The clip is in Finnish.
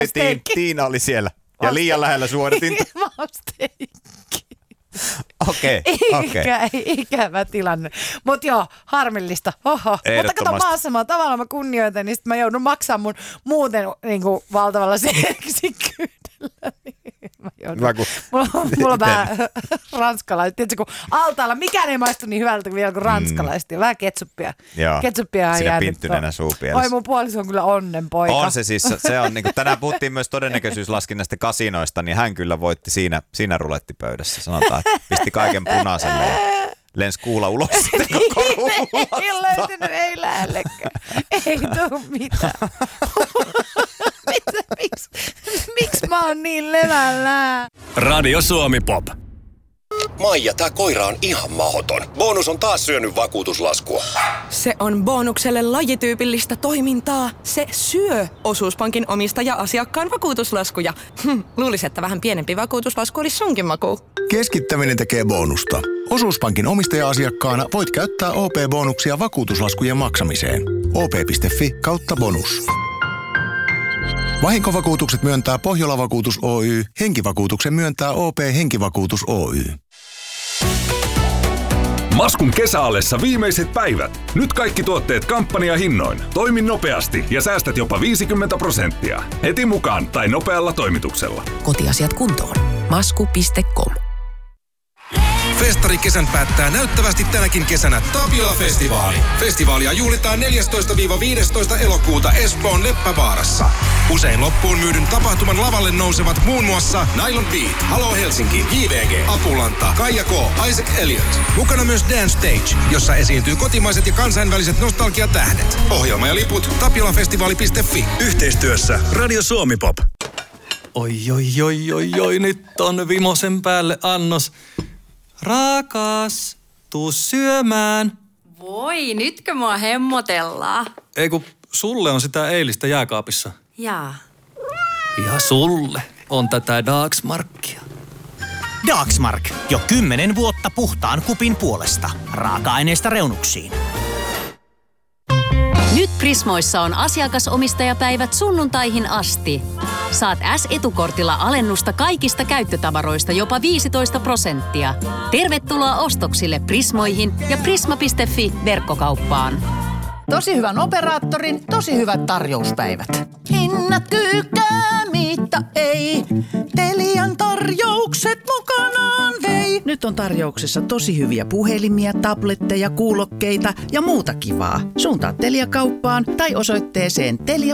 Tiina oli siellä ja liian lähellä suodatinta. Okei. Ikävä tilanne. Mutta joo, harmillista. Oho. Mutta kato maassa, tavallaan mä kunnioitan, niin sit mä joudun maksamaan mun muuten niinku valtavalla seksikyydellä. Mulla on vähän ranskalaiset. Tiedätkö, kun altaalla mikään ei maistu niin hyvältä vielä kuin ranskalaiset. Vähän ketsuppia. Ketsuppia on jäänyt. Pinttyneenä suupielessä. Oi, mun puoliso on kyllä onnenpoika. On se siis. Se on, niin kuin, tänään puhuttiin myös todennäköisyyslaskinnasta kasinoista, niin hän kyllä voitti siinä rulettipöydässä. Sanotaan, että pisti kaiken punaiselle ja lensi kuula ulos sitten koko ruulasta. Ei löytynyt, ei lähellekään. Ei tuu mitään. Miksi mä oon niin levällään? Radio Suomi Pop. Maija, tää koira on ihan mahoton. Bonus on taas syönyt vakuutuslaskua. Se on Bonukselle lajityypillistä toimintaa. Se syö Osuuspankin omistaja-asiakkaan vakuutuslaskuja. Luulisin, että vähän pienempi vakuutuslasku olisi sunkin maku. Keskittäminen tekee bonusta. Osuuspankin omistaja-asiakkaana voit käyttää OP-bonuksia vakuutuslaskujen maksamiseen. op.fi/bonus. Vahinkovakuutukset myöntää Pohjola-vakuutus Oy. Henkivakuutuksen myöntää OP Henkivakuutus Oy. Maskun kesäallessa viimeiset päivät. Nyt kaikki tuotteet kampanjahinnoin. Toimi nopeasti ja säästät jopa 50%. Heti mukaan tai nopealla toimituksella. Kotiasiat kuntoon. Masku.com. Festarikesän päättää näyttävästi tänäkin kesänä Tapiola-festivaali. Festivaalia juhlitaan 14-15 elokuuta Espoon Leppävaarassa. Usein loppuun myydyn tapahtuman lavalle nousevat muun muassa Nylon Beat, Halo Helsinki, JVG, Apulanta, Kaija K, Isaac Elliot. Mukana myös Dance Stage, jossa esiintyy kotimaiset ja kansainväliset nostalgiatähdet. Ohjelma ja liput tapiolafestivaali.fi. Yhteistyössä Radio Suomi Pop. Oi, nyt on vimosen päälle annos. Rakas, tuu syömään. Voi, nytkö mua hemmotellaan? Ei kun sulle on sitä eilistä jääkaapissa. Jaa. Ja sulle on tätä Dagsmarkia. Dagsmark. Jo 10 vuotta puhtaan kupin puolesta. Raaka-aineista reunuksiin. Nyt Prismoissa on asiakasomistajapäivät sunnuntaihin asti. Saat S-etukortilla alennusta kaikista käyttötavaroista jopa 15%. Tervetuloa ostoksille Prismoihin ja prisma.fi verkkokauppaan. Tosi hyvän operaattorin, tosi hyvät tarjouspäivät. Hinnat tykkää, mitä ei. Telian tarjoukset mukanaan vei. Nyt on tarjouksessa tosi hyviä puhelimia, tabletteja, kuulokkeita ja muuta kivaa. Suuntaa Telia-kauppaan tai osoitteeseen telia.fi.